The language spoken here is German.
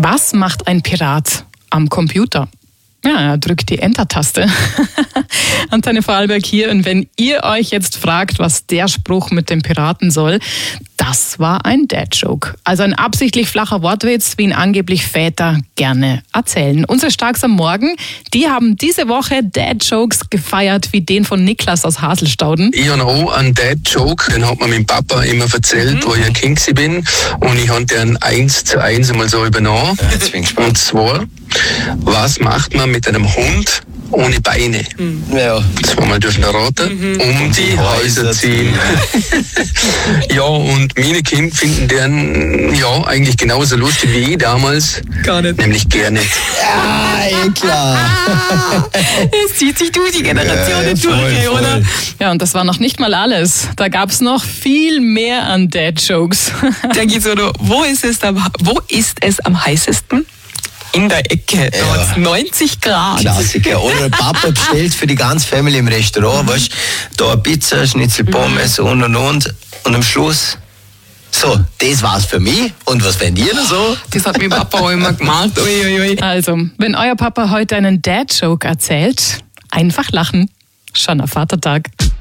Was macht ein Pirat am Computer? Ja, er drückt die Enter-Taste. Antenne Vorarlberg hier. Und wenn ihr euch jetzt fragt, was der Spruch mit dem Piraten soll, das war ein Dad-Joke. Also ein absichtlich flacher Wortwitz, wie ihn angeblich Väter gerne erzählen. Unsere Starks am Morgen, die haben diese Woche Dad-Jokes gefeiert, wie den von Niklas aus Haselstauden. Ich habe auch einen Dad-Joke, den hat mir mein Papa immer erzählt, wo ich ein Kind bin. Und ich habe den 1:1 einmal so übernommen. Und zwar, was macht man mit einem Hund ohne Beine? Ja. Zweimal dürfen raten. Um die Häuser ziehen. Ja, und meine Kinder finden den ja eigentlich genauso lustig wie ich damals. Gar nicht. Nämlich gerne. Ja, klar. Es zieht sich durch die Generationen durch, oder? Ja, und das war noch nicht mal alles. Da gab es noch viel mehr an Dad-Jokes. Da geht's so, wo ist es am heißesten? In der Ecke, da hat's 90 Grad. Klassiker. Oder Papa bestellt für die ganze Family im Restaurant, weißt du, da Pizza, Schnitzel, Pommes und. Und am Schluss, so, das war's für mich. Und was wollt ihr denn so? Das hat mein Papa auch immer gemacht. Uiuiui. Also, wenn euer Papa heute einen Dad-Joke erzählt, einfach lachen. Schon am Vatertag.